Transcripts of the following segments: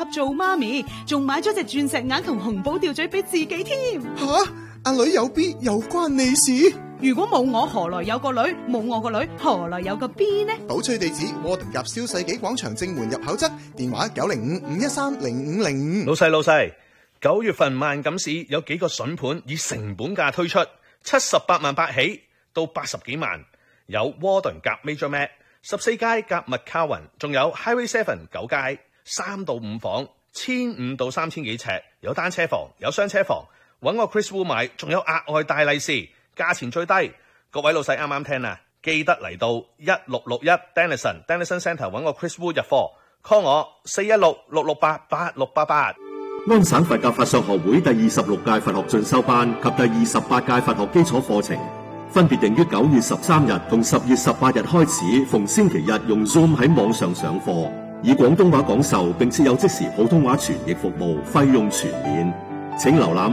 做媽咪，仲買咗隻鑽石眼同紅寶吊墜俾自己添。 吓，阿女有 B 又關你事？ 如果冇我，何來有個女？冇我個女，何來有個 B 呢？ 寶翠地址：窩頓夾蕭世紀廣場正門入口側，電話905-513-0505。 老細，9月份萬錦市有幾個筍盤以成本價推出，78萬8起到80幾萬，有窩頓夾 Major Mac 14街夾麥卡雲，仲有 Highway 7 9街3到5房，1500到3000幾尺，有單車房，有雙車房，揾我 Chris Wu 買，仲有額外大利是，價錢最低。各位老細啱啱聽啊，記得嚟到1661 Dennison Centre 揾我 Chris Wu 入貨 ，call 我416-668-8688。 安省佛教法相學會第26屆佛學進修班及第28屆佛學基礎課程，分別定於9月13日同10月18日開始，逢星期日用 Zoom 喺網上上課，以廣東話講授，並設有即時普通話傳譯服務，費用全免。請瀏覽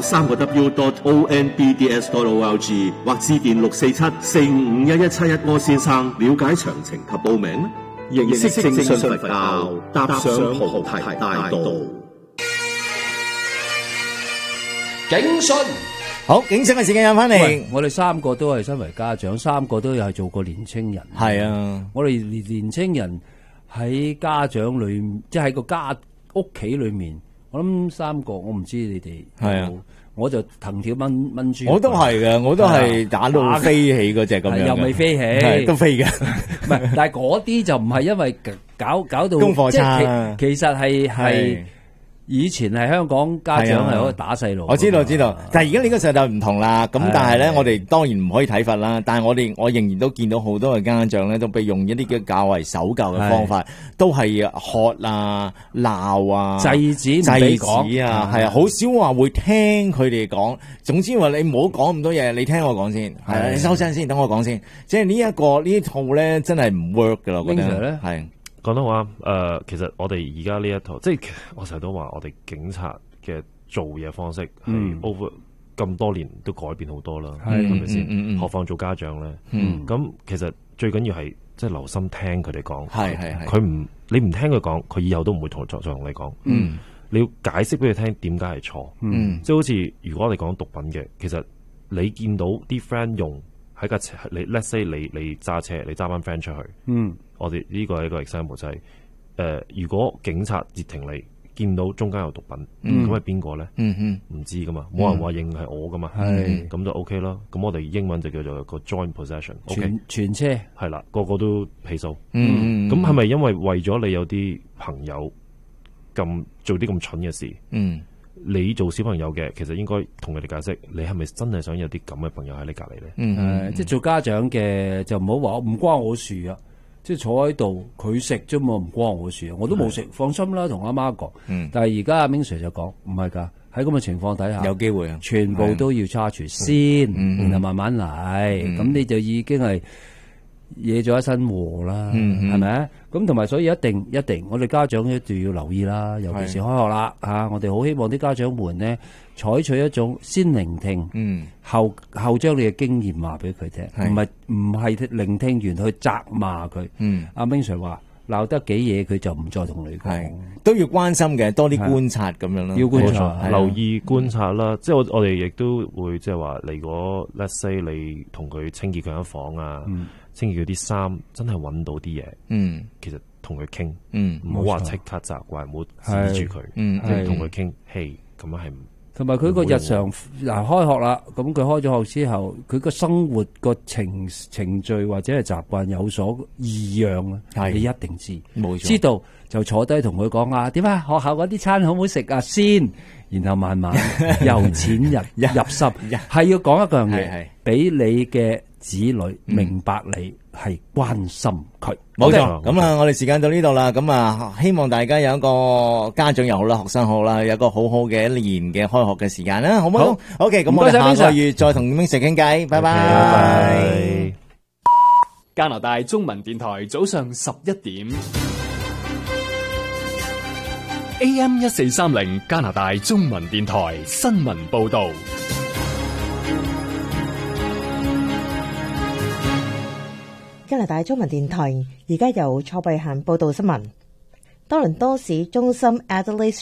3w.onbds.org 或致電647-455-1171柯先生了解詳情及報名。認識正信佛教，踏上菩提大道。 警訊， 好，警訊嘅時間有翻嚟。 我哋三個都係身為家長，三個都係做過年青人。 係啊， 我哋年青人喺家長裏，即係喺個家屋企裏面。我諗三個，我唔知你哋係啊，我就藤條炆豬。 我都係嘅，我都係打到飛起嗰隻咁樣， 又未飛起， 都飛嘅。 唔係，但係嗰啲就唔係因為搞到功課差， 其實係以前係香港家長係可以打細路。 我知道，但係而家呢個世代唔同啦。咁但係咧，我哋當然唔可以體罰啦。但係我仍然都見到好多嘅家長咧，都被用一啲嘅較為守舊嘅方法，都係喝啊、鬧啊、制止啊，係啊，好少話會聽佢哋講。總之話你唔好講咁多嘢，你聽我講先，係你收聲先，等我講先。即係呢套咧，真係唔 work 噶啦，我覺得係。 講得話，其實我哋而家呢一套，即係我成日都話，我哋警察嘅做嘢方式係 over 咁多年都改變好多啦，係咪先？何況做家長咧？咁其實最緊要係即係留心聽佢哋講，係你唔聽佢講，佢以後都唔會再同你講。你要解釋俾佢聽點解係錯。即係好似如果我哋講毒品嘅，其實你見到啲 friend 用喺架車，你 let's say 你揸車，你揸翻 friend 出去。我哋呢個係一個 example 就係如果警察截停你，見到中間有毒品，咁係邊個咧？唔知噶嘛，冇人話認係我噶嘛，咁就 OK 啦。咁我哋英文就叫做個 joint possession， 全車係啦，個個都起訴。咁係咪因為咗你有啲朋友咁做啲咁蠢嘅事？你做小朋友嘅，其實應該同佢哋解釋，你係咪真係想有啲咁嘅朋友喺你隔離咧？ 即係做家長嘅就唔好話唔關我事啊！即係坐喺度，佢食啫嘛，唔關我事，我都冇食，放心啦，同阿媽講。但係而家阿明 Sir 就講唔係㗎，喺咁嘅情況底下，有機會啊，全部都要叉住先，然後慢慢嚟，咁你就已經係惹咗一身禍啦，係咪啊？咁同埋所以一定，我哋家長一定要留意啦，尤其是開學啦嚇，我哋好希望啲家長們呢採取一種先聆聽，後將你嘅經驗話俾佢聽，唔係聆聽完去責罵佢。阿明 Sir 話鬧得幾嘢，佢就唔再同你講， 都要關心嘅，多啲觀察咁樣咯， 要觀察， 留意觀察啦。即係我哋亦都會即係話，如果 let's say 你同佢清潔佢間房啊。清潔佢啲衫，真係揾到啲嘢。其實同佢傾，唔好話即刻責怪，唔好指住佢，即係同佢傾。嘿，咁樣係唔同埋佢個日常開學啦，咁佢開咗學之後，佢個生活個程序或者係習慣有所異樣啊，你一定知，冇錯，知道就坐低同佢講啊，點啊？學校嗰啲餐好唔好食啊？先，然後慢慢由淺入深，係要講一樣嘢，俾你嘅子女明白你係關心佢， 冇錯。咁啊，我哋時間到呢度啦。咁啊，希望大家有一個家長又好啦，學生好啦，有一個好好嘅一年嘅開學嘅時間啦，好唔好？OK，咁我哋下個月再同 Ming Sir 傾偈，拜拜。 加拿大中文電台早上11點 AM 1430加拿大中文電台新聞報道。 加拿大中文電台而家由蔡慧嫻報道新聞。多倫多市中心 Adelaide